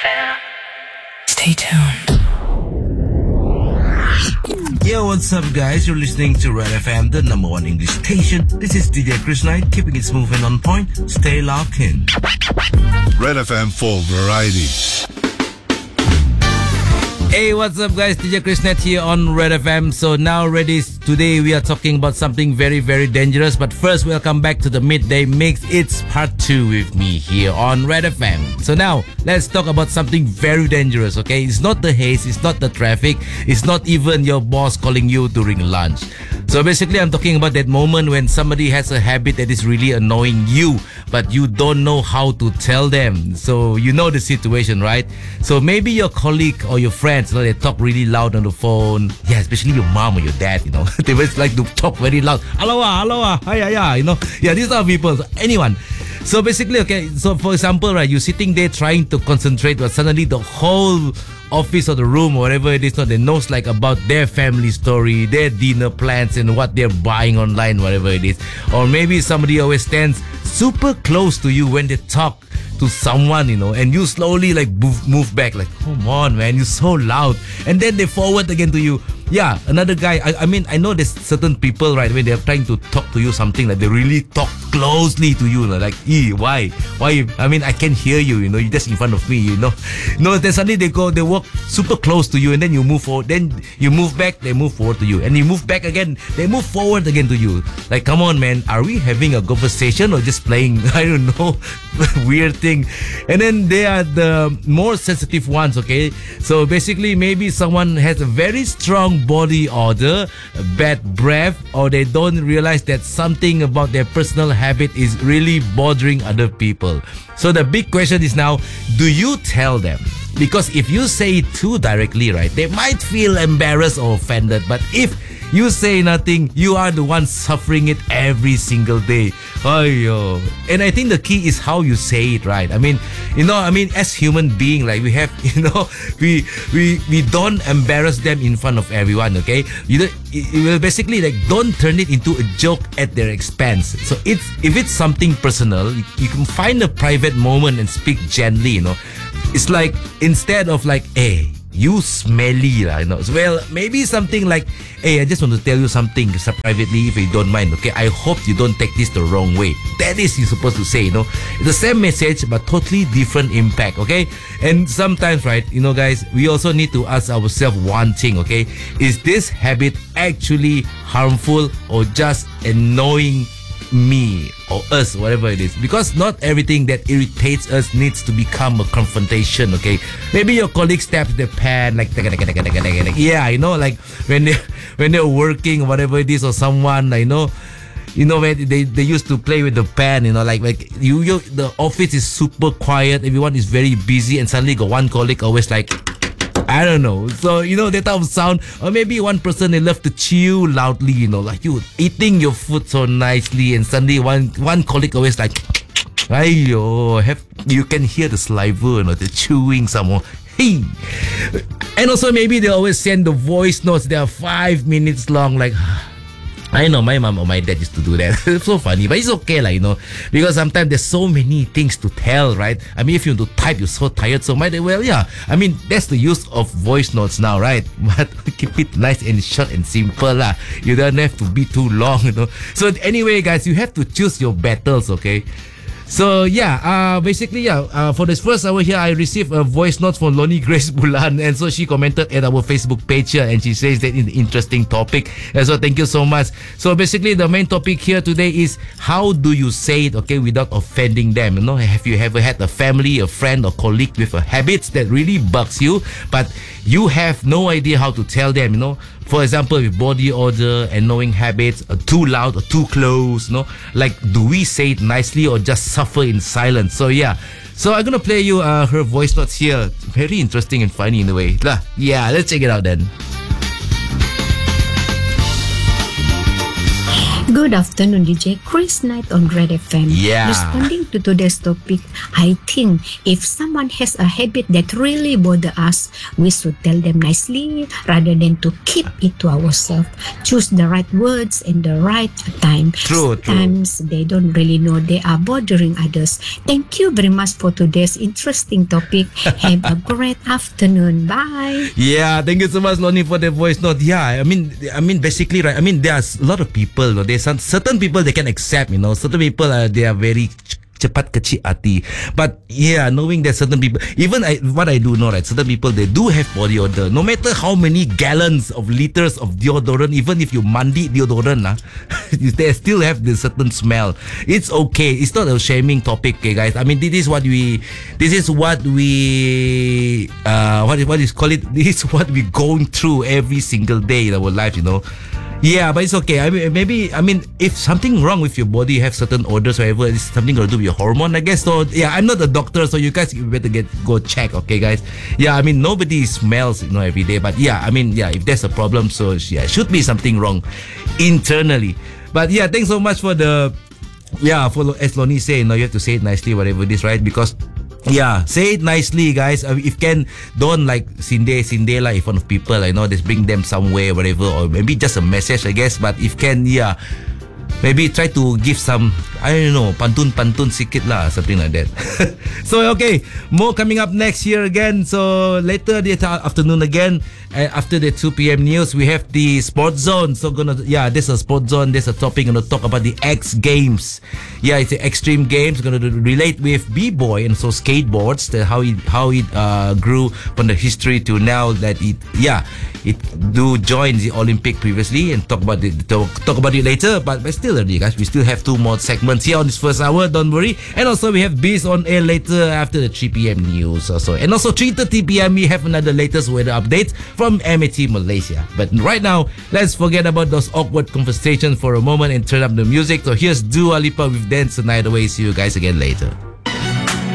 FM. Stay tuned. Yo, what's up, guys? You're listening to Red FM, the number one English station. This is DJ Chris Knight, keeping it smooth and on point. Stay locked in. Red FM for variety. Hey, what's up, guys? DJ Chris Knight here on Red FM. So now, ready? Today we are talking about something very, very dangerous. But first, welcome back to the Midday Mix. It's part 2 with me here on Red FM. So now, let's talk about something very dangerous, okay? It's not the haze, it's not the traffic, it's not even your boss calling you during lunch. So basically, I'm talking about that moment when somebody has a habit that is really annoying you, but you don't know how to tell them. So you know the situation, right? So maybe your colleague or your friends, they talk really loud on the phone. Yeah, especially your mom or your dad, they always like to talk very loud. Hello, hi, Yeah, these are people. So anyone. So basically, okay, so for example, right, you're sitting there trying to concentrate, but suddenly the whole office or the room or whatever it is, they knows like about their family story, their dinner plans and what they're buying online, whatever it is. Or maybe somebody always stands super close to you when they talk to someone, and you slowly like move back, like, come on, man, you're so loud. And then they forward again to you. Yeah, another guy, I mean, I know there's certain people, right, when they're trying to talk to you something, like they really talk closely to you, like, why? I mean, I can hear you, you're just in front of me, No, then suddenly they walk super close to you, and then you move forward, then you move back, they move forward to you, and you move back again, they move forward again to you. Like, come on, man, are we having a conversation or just playing, I don't know, weird thing? And then they are the more sensitive ones, okay? So basically, maybe someone has a very strong body odor, bad breath, or they don't realize that something about their personal habit is really bothering other people. So the big question is now, do you tell them? Because if you say it too directly, right, they might feel embarrassed or offended. But if you say nothing, you are the one suffering it every single day. And I think the key is how you say it, right? I mean, as human being, like we have, we don't embarrass them in front of everyone, okay? You will basically like don't turn it into a joke at their expense. So if it's something personal, you can find a private moment and speak gently, It's like, instead of like, hey, you smelly, well, maybe something like, hey, I just want to tell you something privately, if you don't mind, okay? I hope you don't take this the wrong way. That is you're supposed to say, It's the same message, but totally different impact, okay? And sometimes, right, guys, we also need to ask ourselves one thing, okay? Is this habit actually harmful or just annoying me or us, whatever it is? Because not everything that irritates us needs to become a confrontation, okay? Maybe your colleague stabs the pan, like, yeah, like when they're working, whatever it is, or someone, when they used to play with the pan, like you the office is super quiet, everyone is very busy, and suddenly got one colleague always like, I don't know. So, that type of sound. Or maybe one person, they love to chew loudly, like you eating your food so nicely, and suddenly one colleague always like, you can hear the saliva, the chewing somehow. Hey. And also maybe they always send the voice notes. They are 5 minutes long, like, I know my mom or my dad used to do that. It's so funny, but it's okay, because sometimes there's so many things to tell, right? I mean, if you want to type, you're so tired, so I mean, that's the use of voice notes now, right? But keep it nice and short and simple, lah. You don't have to be too long, So anyway, guys, you have to choose your battles, okay? So basically, for this first hour here, I received a voice note from Lonnie Grace Bulan, and so she commented at our Facebook page here, and she says that it's an interesting topic, and so thank you so much. So basically, the main topic here today is how do you say it, okay, without offending them? Have you ever had a family, a friend, or colleague with a habit that really bugs you, but you have no idea how to tell them, For example, with body odor, annoying habits, too loud or too close, Like, do we say it nicely or just suffer in silence? So So I'm gonna play you her voice notes here. Very interesting and funny in a way. Yeah, let's check it out then. Good afternoon, DJ Chris Knight on Red FM. Yeah. Responding to today's topic, I think if someone has a habit that really bother us, we should tell them nicely rather than to keep it to ourselves. Choose the right words and the right time. True. Sometimes they don't really know they are bothering others. Thank you very much for today's interesting topic. Have a great afternoon. Bye. Yeah, thank you so much, Lonnie, for the voice note. Yeah, I mean, basically, right. I mean, there's a lot of people. There's certain people they can accept. Certain people they are very cepat kecil hati. But yeah, knowing that certain people, even what I do know, right? Certain people they do have body odor. No matter how many gallons of liters of deodorant, even if you mandi deodorant, they still have the certain smell. It's okay. It's not a shaming topic, okay, guys. I mean, this is what we what is call it? This is what we going through every single day in our life, Yeah, but it's okay. I mean, if something wrong with your body, you have certain odors, whatever, it's something got to do with your hormone, I guess. So yeah, I'm not a doctor, so you guys better go check, okay, guys. Yeah, I mean, nobody smells, every day, but yeah, I mean, yeah, if there's a problem, so yeah, should be something wrong internally. But yeah, thanks so much for as Lonnie say, you have to say it nicely, whatever it is, right? Because yeah, say it nicely, guys. If can, don't like sinde lah in front of people. Just bring them somewhere, whatever, or maybe just a message, I guess. But if can, yeah, maybe try to give some, I don't know, pantun sikit lah, something like that. So okay, more coming up next year again. So later the afternoon again, after the 2 p.m. news, we have the Sports Zone. So there's a Sports Zone. There's a topic going to talk about the X Games. Yeah, it's the extreme games. Going to relate with b-boy and so skateboards. How it grew from the history to now that it do join the Olympic previously, and talk about it later. But still early, guys. We still have 2 more segments here on this first hour. Don't worry. And also we have Beast on air later after the 3 p.m. news also. And also 3:30 p.m. we have another latest weather update from MAT Malaysia. But right now, let's forget about those awkward conversations for a moment and turn up the music. So here's Dua Lipa with Dance the Night Away. See you guys again later.